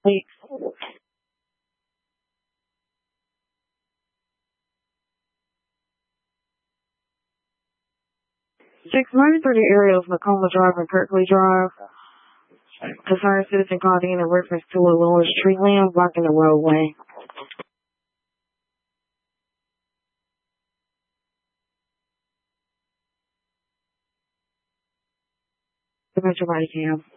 Wait. 693 area of Macomb Drive and Kirkley Drive. Concerned citizen called in reference to a large tree limb blocking the roadway. Metro Body Cam.